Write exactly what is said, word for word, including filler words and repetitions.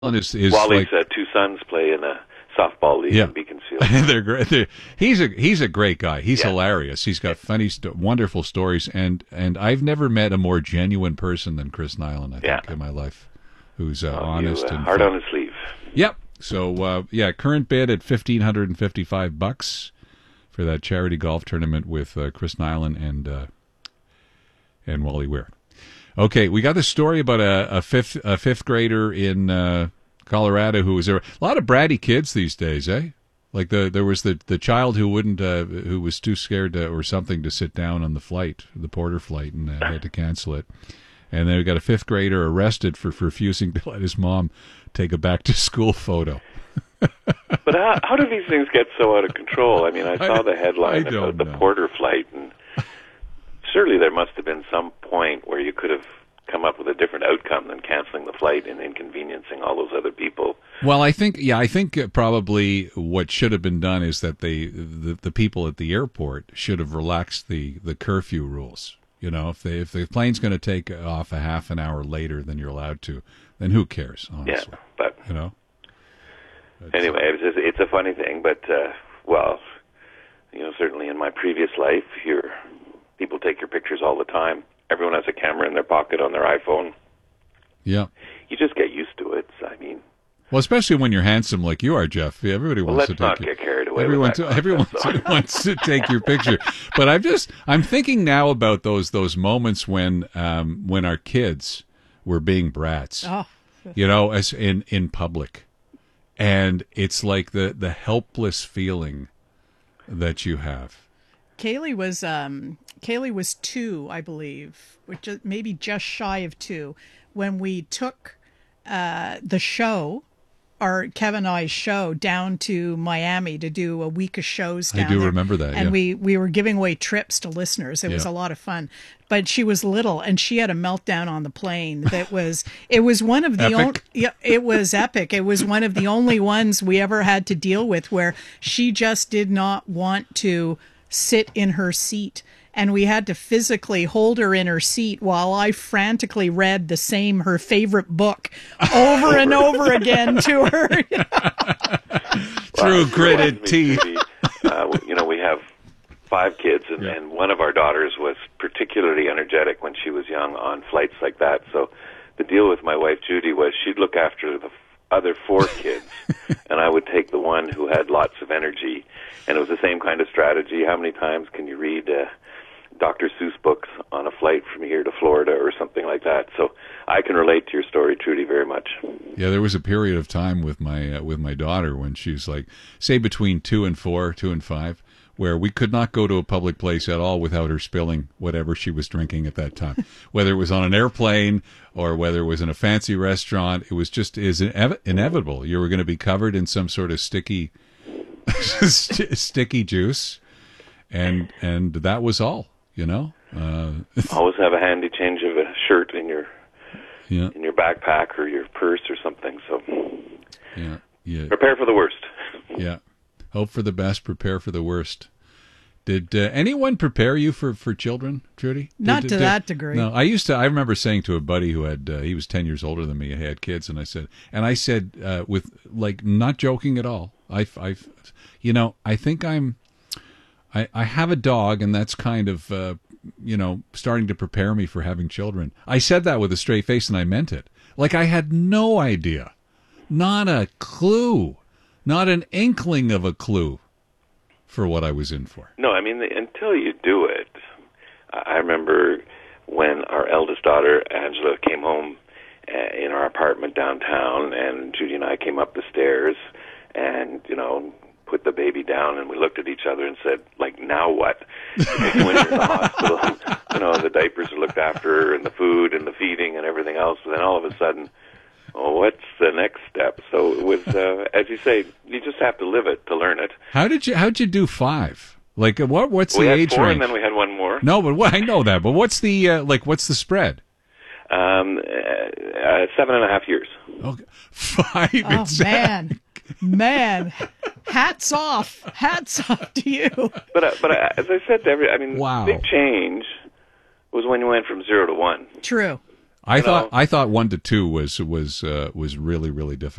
is, is Wally's like, uh, two sons play in a softball league yeah. in Beaconsfield. They're great. They're, he's a he's a great guy. He's yeah. hilarious. He's got funny, st- wonderful stories, and and I've never met a more genuine person than Chris Nyland. I think yeah. in my life, who's uh, oh, honest you, uh, and hard fun. on his sleeve. Yep. So uh, yeah, current bid at fifteen hundred and fifty-five bucks for that charity golf tournament with uh, Chris Nyland and uh, and Wally Weir. Okay, we got this story about a, a fifth a fifth grader in uh, Colorado who was there. A lot of bratty kids these days, eh? Like the there was the, the child who wouldn't uh, who was too scared to, or something to sit down on the flight, the Porter flight, and uh, had to cancel it. And then we got a fifth grader arrested for, for refusing to let his mom take a back to school photo. But how, how do these things get so out of control? I mean, I saw I, the headline about the know. Porter flight, and surely there must have been some point where you could have come up with a different outcome than canceling the flight and inconveniencing all those other people. Well, I think, yeah, I think probably what should have been done is that they, the, the people at the airport should have relaxed the, the curfew rules. You know, if they if the plane's going to take off a half an hour later than you're allowed to, then who cares? Honestly, yeah, but you know. Anyway, it's, just, it's a funny thing, but uh, well, you know, certainly in my previous life, here people take your pictures all the time. Everyone has a camera in their pocket on their iPhone. Yeah, you just get used to it. I mean, well, especially when you're handsome like you are, Jeff. Everybody well, wants let's to take not your, get carried away. Everyone, with that to, everyone concept, wants to take your picture. But I'm just, I'm thinking now about those those moments when um, when our kids were being brats. Oh. You know, as in in public. And it's like the, the helpless feeling that you have. Kaylee was um, Kaylee was two, I believe, which is maybe just shy of two, when we took uh, the show, our Kevin and I's show, down to Miami to do a week of shows down I do there. remember that, and yeah. we, we were giving away trips to listeners. It yeah. was a lot of fun. But she was little, and she had a meltdown on the plane. That was it was one of the only. Yeah, it was epic. It was one of the only ones we ever had to deal with where she just did not want to sit in her seat, and we had to physically hold her in her seat while I frantically read the same her favorite book over and over again to her. Through gritted teeth. Uh, you know, we have five kids, and, yeah. and one of our daughters was particularly energetic when she was young on flights like that. So the deal with my wife, Judy, was she'd look after the f- other four kids, and I would take the one who had lots of energy. And it was the same kind of strategy. How many times can you read uh, Doctor Seuss books on a flight from here to Florida or something like that? So I can relate to your story, Trudy, very much. Yeah, there was a period of time with my uh, with my daughter when she's like, say, between two and four, two and five, where we could not go to a public place at all without her spilling whatever she was drinking at that time. Whether it was on an airplane or whether it was in a fancy restaurant, it was just is inev- inevitable. You were going to be covered in some sort of sticky, st- sticky juice, and and that was all. You know, uh, always have a handy change of a shirt in your yeah. in your backpack or your purse or something. So yeah, yeah. Prepare for the worst. Yeah. Hope for the best, prepare for the worst. Did uh, anyone prepare you for, for children, Trudy? Did, Not did, to did, that degree. No, I used to. I remember saying to a buddy who had uh, he was ten years older than me. He had kids, and I said, and I said uh, with like not joking at all. I, I, you know, I think I'm. I, I have a dog, and that's kind of uh, you know starting to prepare me for having children. I said that with a straight face, and I meant it. Like I had no idea, not a clue. Not an inkling of a clue for what I was in for. No, I mean, the, until you do it. I remember when our eldest daughter, Angela, came home uh, in our apartment downtown, and Judy and I came up the stairs and, you know, put the baby down, and we looked at each other and said, like, now what? when you're in the hospital, you know, the diapers are looked after, and the food and the feeding and everything else, but then all of a sudden, oh, what's the next step? So it was, uh, as you say, you just have to live it to learn it. How did you? How'd you do five? Like what? What's we the had age four, range? and then we had one more. No, but what, I know that. But what's the uh, like? What's the spread? Um, uh, uh, seven and a half years. Okay, five. Oh exact. man, man, hats off, hats off to you. But uh, but uh, as I said to every, I mean, Wow. big change was when you went from zero to one. True. I you thought know. I thought one to two was was uh, was really really difficult.